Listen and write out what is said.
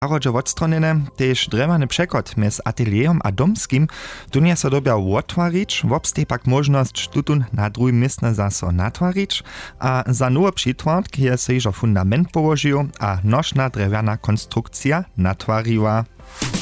Narodzie odstronene, tež drewany przekład mez atelierom a domskim, tu nie so dobia otwarić, wobstej pak możność tutun na drugim miejsce zaso natwarić, a za nowy przytwart, kiedy se iżo fundament położył, a nośna drewniana konstrukcja natwariła.